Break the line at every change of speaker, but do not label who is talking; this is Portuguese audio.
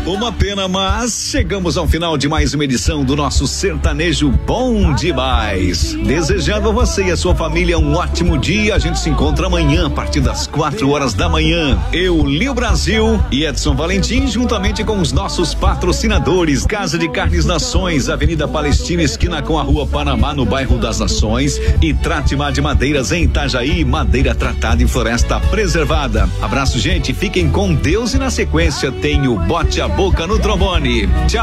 Uma pena, mas chegamos ao final de mais uma edição do nosso Sertanejo Bom Demais. Desejando a você e a sua família um ótimo dia. A gente se encontra amanhã a partir das 4 horas da manhã. Eu, Lio Brasil e Edson Valentim, juntamente com os nossos patrocinadores: Casa de Carnes Nações, Avenida Palestina, esquina com a Rua Panamá, no bairro das Nações, e Tratimar de Madeiras em Itajaí, madeira tratada em floresta preservada. Abraço, gente, fiquem com Deus, e na sequência tem o Bote a Boca no trombone. Tchau.